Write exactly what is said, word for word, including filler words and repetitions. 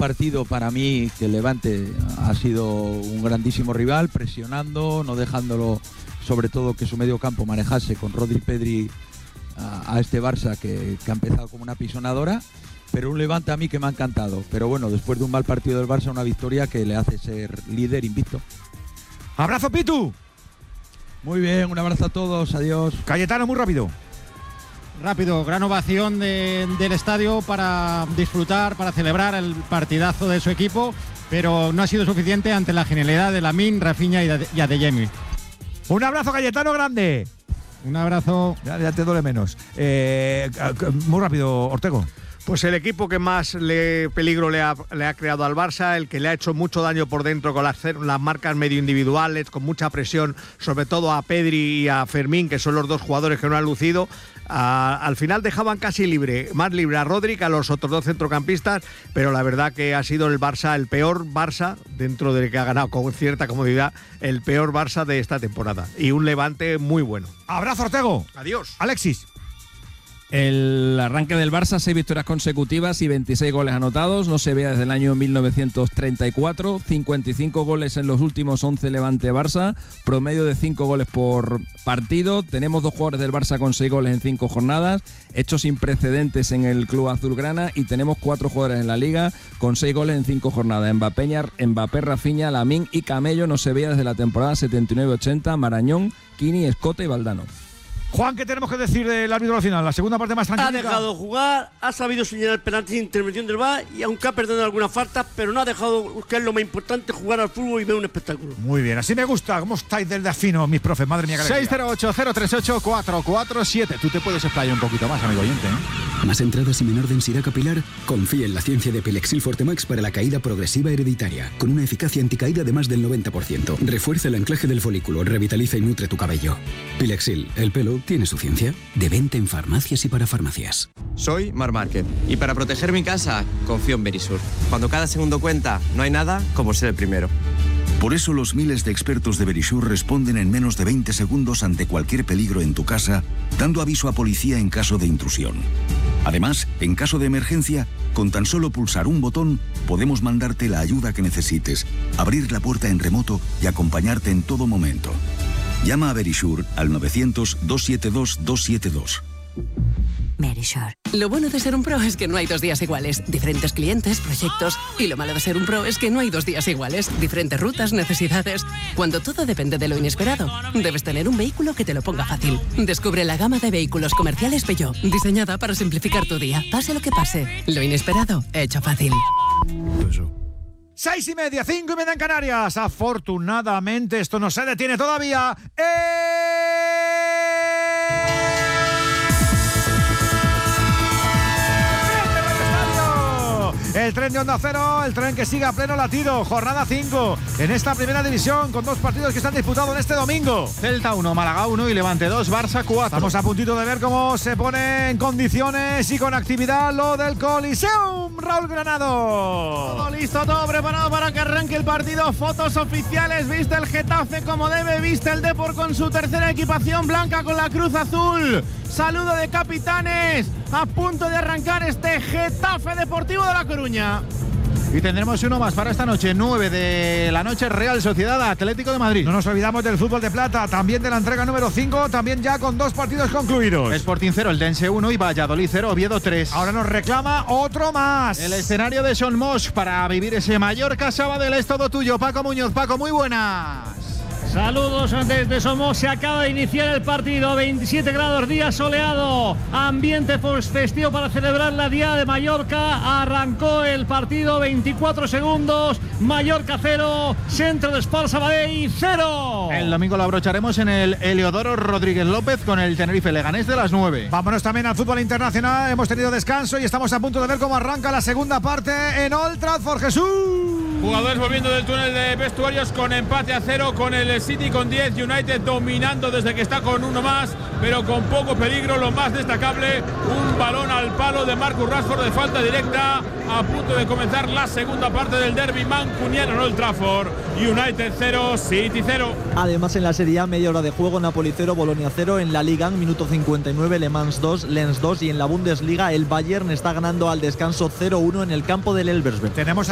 partido para mí que el Levante ha sido un grandísimo rival, presionando, no dejándolo, sobre todo que su medio campo manejase con Rodri Pedri a, a este Barça que, que ha empezado como una pisonadora, pero un Levante a mí que me ha encantado. Pero bueno, después de un mal partido del Barça, una victoria que le hace ser líder invicto. ¡Abrazo, Pitu! Muy bien, un abrazo a todos, adiós. Cayetano, muy rápido. Rápido, gran ovación de, del estadio para disfrutar, para celebrar el partidazo de su equipo, pero no ha sido suficiente ante la genialidad de Lamine, Rafinha y, de, y Adeyemi. Un abrazo, Cayetano, grande. Un abrazo. Ya, ya te duele menos. Eh, muy rápido, Ortego. Pues el equipo que más le, peligro le ha, le ha creado al Barça, el que le ha hecho mucho daño por dentro con las, las marcas medio individuales, con mucha presión, sobre todo a Pedri y a Fermín, que son los dos jugadores que no han lucido. A, al final dejaban casi libre, más libre a Rodri que a los otros dos centrocampistas, pero la verdad que ha sido el Barça, el peor Barça, dentro del que ha ganado con cierta comodidad, el peor Barça de esta temporada. Y un Levante muy bueno. Abrazo, Ortego. Adiós. Alexis. El arranque del Barça, seis victorias consecutivas y veintiséis goles anotados. No se vea desde el año mil novecientos treinta y cuatro. cincuenta y cinco goles en los últimos once Levante-Barça. Promedio de cinco goles por partido. Tenemos dos jugadores del Barça con seis goles en cinco jornadas. Hechos sin precedentes en el club azulgrana. Y tenemos cuatro jugadores en la Liga con seis goles en cinco jornadas. Mbappé, Mbappé, Rafinha, Lamine y Camello. No se veía desde la temporada setenta y nueve ochenta. Marañón, Kini, Escote y Valdano. Juan, ¿qué tenemos que decir del árbitro al final? La segunda parte más tranquila. Ha dejado jugar, ha sabido señalar penalti de intervención del V A R y aunque ha perdido algunas faltas, pero no ha dejado, que es lo más importante, jugar al fútbol y ver un espectáculo. Muy bien, así me gusta. ¿Cómo estáis del de afino, mis profes? Madre mía, qué alegría. seis cero ocho, cero tres ocho, cuatro cuatro siete. Tú te puedes explayar un poquito más, amigo oyente, ¿eh? ¿Más entradas y menor densidad capilar? Confía en la ciencia de Pilexil Fortemax para la caída progresiva hereditaria, con una eficacia anticaída de más del noventa por ciento. Refuerza el anclaje del folículo, revitaliza y nutre tu cabello. Pilexil, el pelo tiene su ciencia. De venta en farmacias y para farmacias. Soy Mar Márquez y para proteger mi casa confío en Verisur. Cuando cada segundo cuenta, no hay nada como ser el primero. Por eso los miles de expertos de Verisur responden en menos de veinte segundos ante cualquier peligro en tu casa, dando aviso a policía en caso de intrusión. Además, en caso de emergencia, con tan solo pulsar un botón, podemos mandarte la ayuda que necesites, abrir la puerta en remoto y acompañarte en todo momento. Llama a Verisur al novecientos, doscientos setenta y dos, doscientos setenta y dos. Verisur. Lo bueno de ser un pro es que no hay dos días iguales. Diferentes clientes, proyectos. Y lo malo de ser un pro es que no hay dos días iguales. Diferentes rutas, necesidades. Cuando todo depende de lo inesperado, debes tener un vehículo que te lo ponga fácil. Descubre la gama de vehículos comerciales Peugeot, diseñada para simplificar tu día. Pase lo que pase, lo inesperado, hecho fácil. Seis y media, cinco y media en Canarias. Afortunadamente esto no se detiene todavía. El tren de Onda Cero, el tren que sigue a pleno latido. Jornada cinco en esta primera división, con dos partidos que están disputados en este domingo. Celta uno, Málaga uno y Levante dos, Barça cuatro. Estamos a puntito de ver cómo se pone en condiciones y con actividad lo del Coliseum. Raúl Granado. Todo listo, todo preparado para que arranque el partido. Fotos oficiales, viste el Getafe como debe, viste el Depor con su tercera equipación blanca con la cruz azul. Saludo de capitanes, a punto de arrancar este Getafe Deportivo de La Coruña. Y tendremos uno más para esta noche, nueve de la noche, Real Sociedad Atlético de Madrid. No nos olvidamos del fútbol de plata, también de la entrega número cinco, también ya con dos partidos concluidos. Sporting cero, el Dense uno y Valladolid cero, Oviedo tres. Ahora nos reclama otro más. El escenario de Son Mosch para vivir ese Mallorca Sabadell es todo tuyo. Paco Muñoz, Paco, muy buenas. Saludos desde Somos, se acaba de iniciar el partido, veintisiete grados, día soleado, ambiente festivo para celebrar la Diada de Mallorca. Arrancó el partido, veinticuatro segundos, Mallorca cero, Centro de Sport Sabadell cero. El domingo lo abrocharemos en el Heliodoro Rodríguez López con el Tenerife Leganés de las nueve. Vámonos también al fútbol internacional, hemos tenido descanso y estamos a punto de ver cómo arranca la segunda parte en Old Trafford. Jesús. Jugadores volviendo del túnel de vestuarios con empate a cero, con el City con diez, United dominando desde que está con uno más, pero con poco peligro. Lo más destacable, un balón al palo de Marcus Rashford de falta directa, a punto de comenzar la segunda parte del derbi mancuniano en Old Trafford. United cero, City cero. Además en la Serie A, media hora de juego, Napoli cero, Bolonia cero. En la Liga, minuto cincuenta y nueve, Le Mans dos, Lens dos. Y en la Bundesliga, el Bayern está ganando al descanso cero uno en el campo del Elversberg. Tenemos